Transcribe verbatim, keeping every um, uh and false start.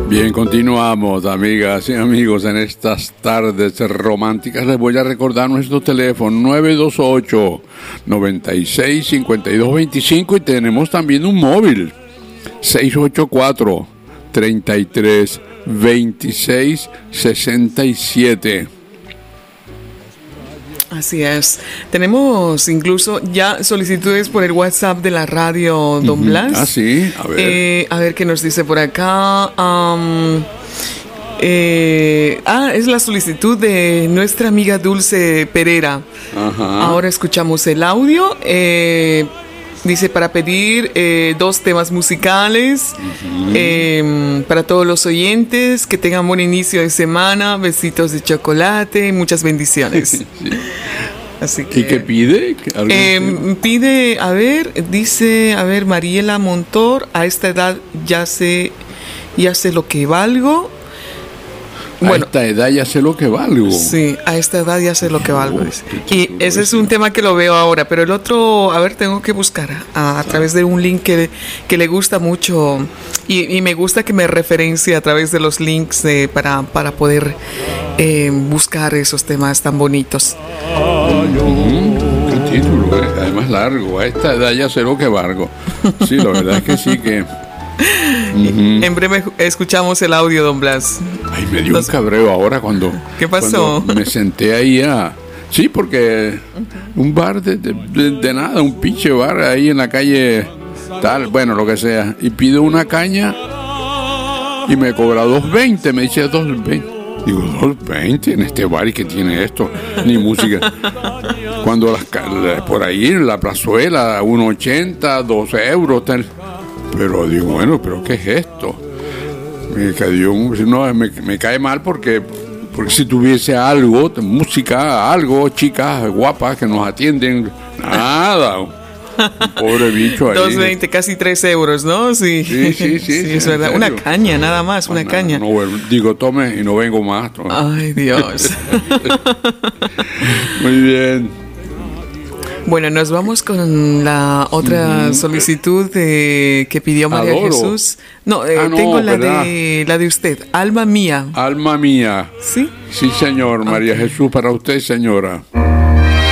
Bien, continuamos, amigas y amigos, en estas tardes románticas. Les voy a recordar nuestro teléfono nueve dos ocho, nueve seis, cinco dos dos cinco y tenemos también un móvil seis ocho cuatro, tres tres, dos seis seis siete. Así es. Tenemos incluso ya solicitudes por el WhatsApp de la radio, don uh-huh. Blas. Ah, sí, a ver. Eh, a ver qué nos dice por acá. Um, eh, ah, es la solicitud de nuestra amiga Dulce Pereira. Ajá. Ahora escuchamos el audio. Eh, Dice para pedir eh, dos temas musicales uh-huh. eh, para todos los oyentes, que tengan buen inicio de semana, besitos de chocolate, muchas bendiciones. Sí. Así que, ¿y qué pide? Eh, pide, a ver, dice, a ver, Mariela Montor, a esta edad ya sé, ya sé lo que valgo. Bueno, a esta edad ya sé lo que valgo. Sí, a esta edad ya sé lo que valgo. Oh, y ese es un tema que lo veo ahora, pero el otro, a ver, tengo que buscar a, a través de un link que, que le gusta mucho y, y me gusta que me referencie a través de los links de, para, para poder eh, buscar esos temas tan bonitos. Mm-hmm. Qué título, eh? Además largo, a esta edad ya sé lo que valgo. Sí, la verdad es que sí que... Uh-huh. En breve escuchamos el audio, don Blas. Ay, me dio Los... un cabreo ahora cuando... ¿Qué pasó? Cuando me senté ahí a... Sí, porque uh-huh. un bar de, de, de, de nada, un pinche bar ahí en la calle tal, bueno, lo que sea. Y pido una caña y me cobra dos veinte, me dice dos veinte. Digo, dos veinte en este bar, ¿y qué tiene esto? Ni música. Cuando las, por ahí en la plazuela, uno ochenta, dos euros, tal. Pero digo, bueno, ¿pero qué es esto? Me, cayó, no, me, me cae mal porque, porque si tuviese algo, música, algo, chicas guapas que nos atienden, nada. Un pobre bicho ahí. dos veinte, casi tres euros, ¿no? Sí, sí, sí. sí, sí, sí es verdad. Una caña, nada más, una no, caña. No, bueno, digo, tome y no vengo más. Tome. Ay, Dios. Muy bien. Bueno, nos vamos con la otra uh-huh. solicitud de, que pidió María Adoro. Jesús. No, eh, ah, no tengo la ¿verdad? de la de usted, Alma Mía. Alma Mía. ¿Sí? Sí, señor. María okay. Jesús, para usted, señora.